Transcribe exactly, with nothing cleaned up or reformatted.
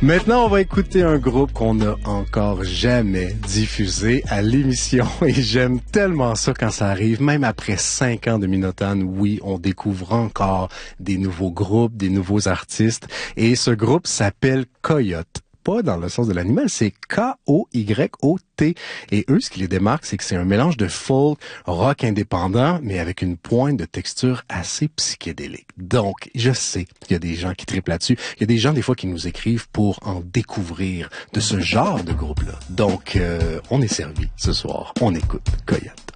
Maintenant, on va écouter un groupe qu'on n'a encore jamais diffusé à l'émission et j'aime tellement ça quand ça arrive. Même après cinq ans de Minotone, oui, on découvre encore des nouveaux groupes, des nouveaux artistes et ce groupe s'appelle Coyote. Pas dans le sens de l'animal, c'est K O Y O T. Et eux, ce qui les démarque, c'est que c'est un mélange de folk, rock indépendant, mais avec une pointe de texture assez psychédélique. Donc, je sais qu'il y a des gens qui triplent là-dessus. Il y a des gens, des fois, qui nous écrivent pour en découvrir de ce genre de groupe-là. Donc, euh, on est servi ce soir. On écoute Coyote.